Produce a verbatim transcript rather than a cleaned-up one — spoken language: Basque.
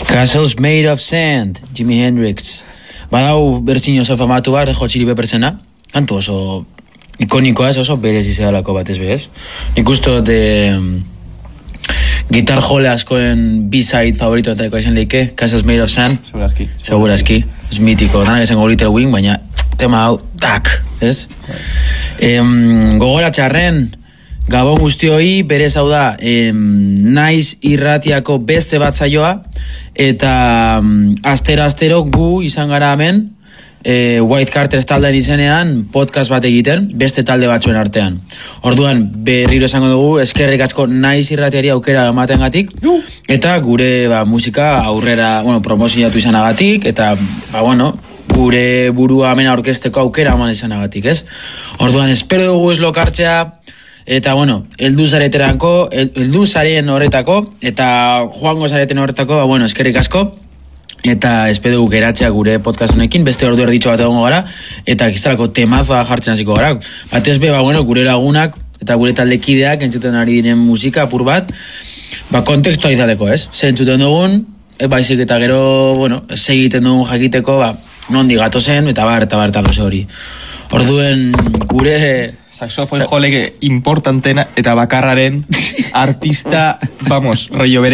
Castles Made of Sand, Jimi Hendrix. Badau berzin oso famatu bat, Hot Chili Peppersena. Kantu oso ikonikoa, ez oso berez izadalako batez bez. Nik uste de gitar jole askoen B-side favorito etareko izan leike, Castles Made of Sand. Segurazki. Segurazki. Ez mitiko, danak esango Little Wing, baina tema hau, tak, ez? Em, gogora txarren, Gabon guztioi, berez hau da, em, naiz irratiako beste bat zaioa, eta um, astero-astero gu izan gara hemen, e, White Carters taldean izenean podcast bat egiten, beste talde batzuen artean. Orduan, berriro esango dugu, eskerrik asko naiz irratiari aukera ematengatik, eta gure ba, musika aurrera, bueno, promozionatu izanagatik, eta, ba, bueno, gure burua hemen aurkezteko aukera eman izanagatik, ez? Orduan, espero dugu ez lokartzea, eta, bueno, eldu zareteranko, eldu zaren horretako, eta joango zareten horretako, ba, bueno, eskerrik asko, eta espero dugu geratzea gure podcast honekin, beste ordu erditxo bat egongo gara, eta kistalako temazoa jartzen hasiko gara. Batez be, ba, bueno, gure lagunak, eta gure taldekideak entzuten ari diren musika apur bat, ba, kontekstualizateko, ez? Ze entzuten dugun, e, baizik eta gero, bueno, segiten dugun jakiteko, ba, nondi gatozen, eta bar, eta bar, eta loze hori. Orduen, gure... Saxofoi joleke importantena eta bakarraren artista, vamos, rollo bere